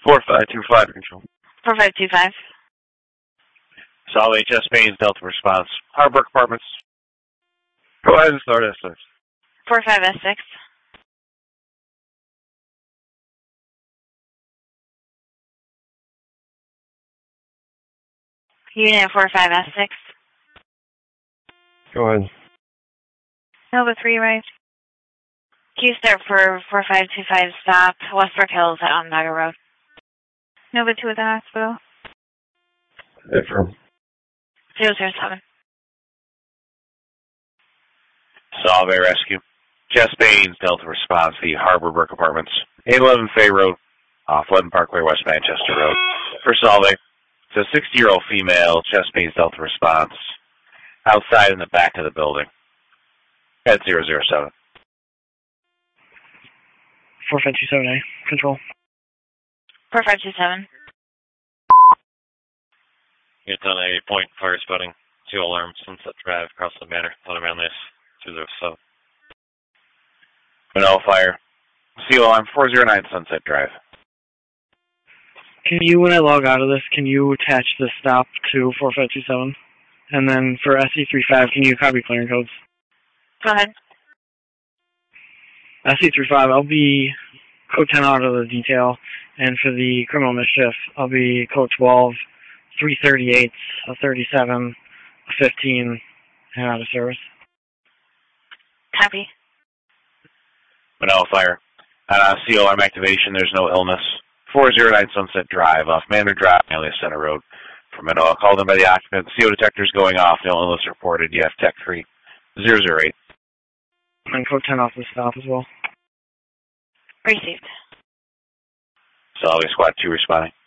4525 control. 4525. Solid HS Mains, Delta response. Harbor Apartments. Go ahead and start S6. 45S6. Unit 45S6. Go ahead. Nova 3 right. Q start for 4525 stop, Westbrook Hills at Onondaga Road. Nova 2 at the hospital. Affirm. 007. Solve Air Rescue. Jess Baines, Delta response, the Harbor Brook Apartments. 811 Fay Road, off Leaden Parkway, West Manchester Road. For Solve, it's a 60-year-old female, Jess Baines, Delta response, outside in the back of the building. At 007. 4527A, control. 4527. Unit on a point, fire spotting, 2 alarm, Sunset Drive, across the manor, on around this, 207. Manila Fire, CO alarm 409 Sunset Drive. Can you, when I log out of this, can you attach the stop to 4527? And then for SE35, can you copy clearing codes? Go ahead. SE35, I'll be code 10 out of the detail, and for the criminal mischief, I'll be code 12, 338, a 37, a 15, and out of service. Copy. Manila Fire, CO alarm activation, there's no illness. 409 Sunset Drive, off Manor Drive, Manila Center Road. For Manila, called in by the occupant, CO detector's going off, no illness reported, you have Tech 3, 008. And code 10 off the stop as well. Received. Solid Squad 2 responding.